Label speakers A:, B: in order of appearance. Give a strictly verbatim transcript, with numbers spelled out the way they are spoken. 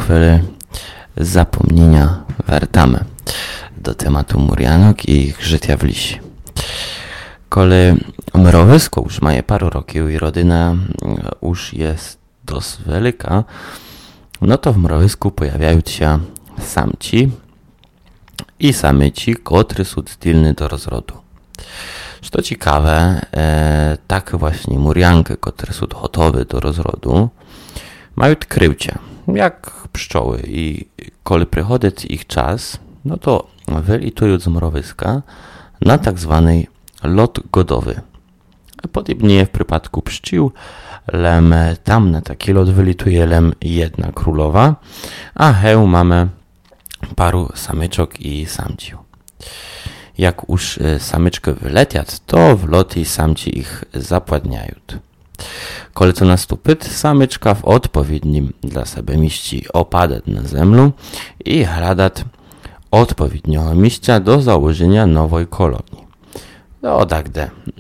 A: chwili zapomnienia wracamy do tematu Murjanok i ich życia w lisi. Kole mrowisko już ma paru roków i rodzina już jest dość wielka, no to w mrowisku pojawiają się samci i samyci, które są zdolne do rozrodu. Co ciekawe, e, tak właśnie murjanki, które są gotowe do rozrodu, mają kryłcie, jak pszczoły, i kiedy przychodzi ich czas, no to wylitują z mrowiska na tak zwany lot godowy. Podobnie w przypadku pszczół, lem tam na taki lot wylituje lem jedna królowa, a heł mamy paru samyczok i samciów. Jak już samyczki wyletią, to w loty samci ich zapładniają. Kiedy to nastąpi, samyczka w odpowiednim dla siebie miejscu opada na ziemię i hrada odpowiedniego miejsca do założenia nowej kolonii. No tak,